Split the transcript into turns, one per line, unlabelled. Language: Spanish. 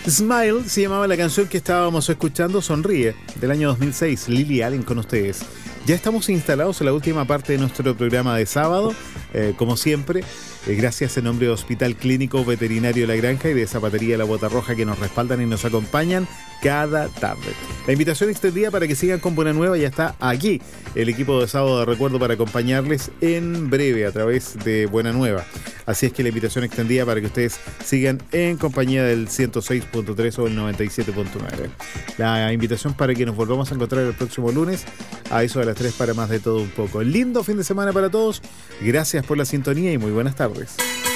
Smile se llamaba la canción que estábamos escuchando. Sonríe, del año 2006. Lily Allen con ustedes. Ya estamos instalados en la última parte de nuestro programa de sábado, como siempre, gracias en nombre de Hospital Clínico Veterinario La Granja y de Zapatería La Bota Roja, que nos respaldan y nos acompañan cada tarde. La invitación extendida para que sigan con Buena Nueva ya está aquí. El equipo de Sábado de Recuerdo para acompañarles en breve a través de Buena Nueva. Así es que la invitación extendida para que ustedes sigan en compañía del 106.3 o el 97.9. La invitación para que nos volvamos a encontrar el próximo lunes a eso de las 3 para más de todo un poco. Lindo fin de semana para todos. Gracias por la sintonía y muy buenas tardes.